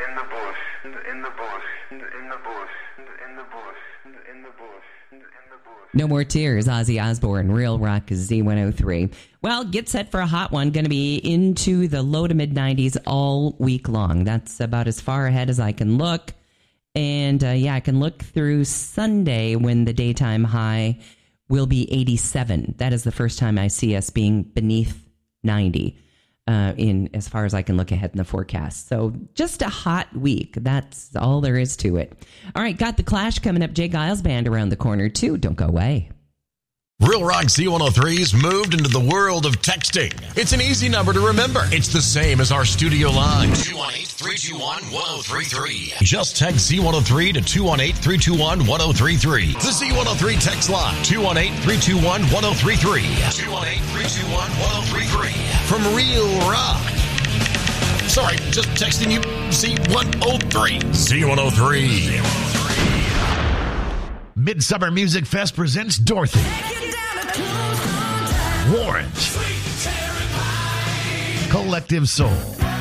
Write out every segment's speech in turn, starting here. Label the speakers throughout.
Speaker 1: No More Tears, Ozzy Osbourne, Real Rock Z103. Well, get set for a hot one. Going to be into the low to mid 90s all week long. That's about as far ahead as I can look. And I can look through Sunday when the daytime high will be 87. That is the first time I see us being beneath 90 in as far as I can look ahead in the forecast. So just a hot week. That's all there is to it. All right, got The Clash coming up. Jay Giles Band around the corner, too. Don't go away.
Speaker 2: Real Rock Z103's moved into the world of texting. It's an easy number to remember. It's the same as our studio line. 218-321-1033. Just text Z103 to 218-321-1033. The Z103 text line. 218-321-1033. 218-321-1033. From Real Rock. Sorry, just texting you Z103. Z103. Midsummer Music Fest presents Dorothy. Warrant. Collective Soul.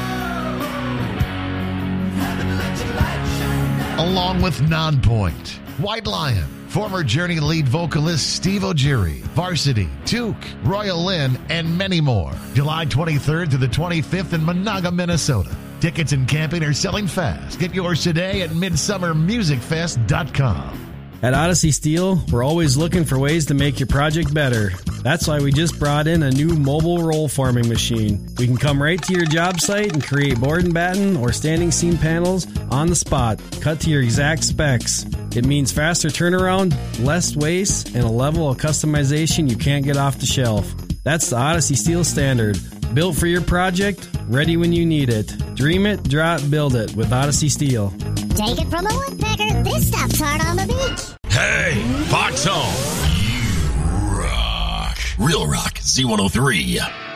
Speaker 2: Along with Nonpoint, White Lion, former Journey lead vocalist Steve O'Geary, Varsity, Duke, Royal Lynn, and many more. July 23rd to the 25th in Monaga, Minnesota. Tickets and camping are selling fast. Get yours today at midsummermusicfest.com.
Speaker 3: At Odyssey Steel, we're always looking for ways to make your project better. That's why we just brought in a new mobile roll forming machine. We can come right to your job site and create board and batten or standing seam panels on the spot, cut to your exact specs. It means faster turnaround, less waste, and a level of customization you can't get off the shelf. That's the Odyssey Steel standard. Built for your project, ready when you need it. Dream it, draw it, build it with Odyssey Steel.
Speaker 4: Take it from a woodpecker, this stuff's hard on the beach.
Speaker 2: Hey, Foxhole. You rock. Real Rock Z103.